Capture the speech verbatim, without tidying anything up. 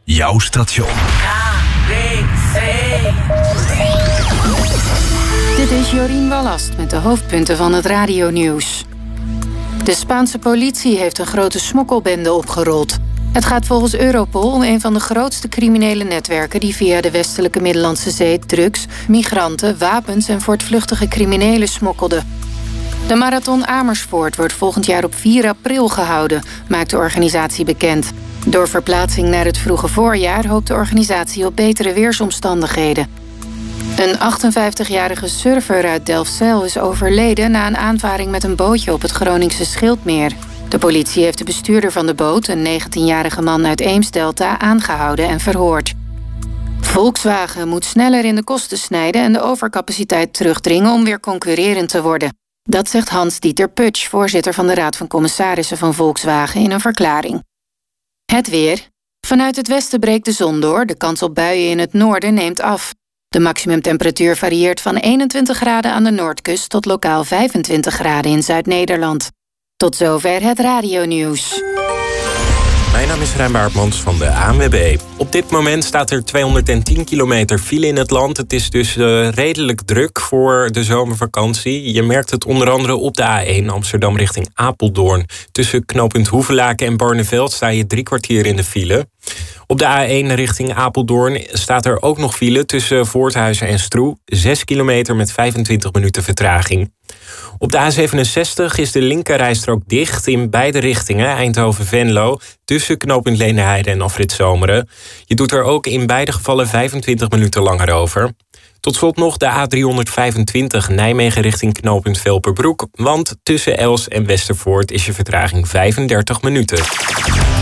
Jouw station. Dit is Jorien Wallast met de hoofdpunten van het radionieuws. De Spaanse politie heeft een grote smokkelbende opgerold. Het gaat volgens Europol om een van de grootste criminele netwerken die via de westelijke Middellandse Zee drugs, migranten, wapens en voortvluchtige criminelen smokkelden. De Marathon Amersfoort wordt volgend jaar op vier april gehouden, maakt de organisatie bekend. Door verplaatsing naar het vroege voorjaar hoopt de organisatie op betere weersomstandigheden. Een achtenvijftigjarige surfer uit Delfzijl is overleden na een aanvaring met een bootje op het Groningse Schildmeer. De politie heeft de bestuurder van de boot, een negentienjarige man uit Eemsdelta, aangehouden en verhoord. Volkswagen moet sneller in de kosten snijden en de overcapaciteit terugdringen om weer concurrerend te worden. Dat zegt Hans-Dieter Putsch, voorzitter van de Raad van Commissarissen van Volkswagen, in een verklaring. Het weer. Vanuit het westen breekt de zon door. De kans op buien in het noorden neemt af. De maximumtemperatuur varieert van eenentwintig graden aan de noordkust tot lokaal vijfentwintig graden in Zuid-Nederland. Tot zover het radionieuws. Mijn naam is Rijn Baartmans van de A N W B. Op dit moment staat er tweehonderdtien kilometer file in het land. Het is dus uh, redelijk druk voor de zomervakantie. Je merkt het onder andere op de A één Amsterdam richting Apeldoorn. Tussen knooppunt Hoevelaken en Barneveld sta je drie kwartier in de file. Op de A één richting Apeldoorn staat er ook nog file tussen Voorthuizen en Stroe. zes kilometer met vijfentwintig minuten vertraging. Op de A zevenenzestig is de linkerrijstrook dicht in beide richtingen, Eindhoven-Venlo, tussen knooppunt Leenderheide en afrit Zomeren. Je doet er ook in beide gevallen vijfentwintig minuten langer over. Tot slot nog de A driehonderdvijfentwintig Nijmegen richting knooppunt Velperbroek, want tussen Els en Westervoort is je vertraging vijfendertig minuten.